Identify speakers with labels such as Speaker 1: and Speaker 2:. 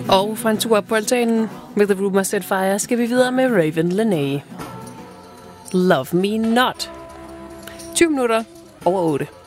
Speaker 1: Og fra en tur på altanen med The Rumor Set Fire skal vi videre med Raven Lenae. Love Me Not. 20 minutter over 8.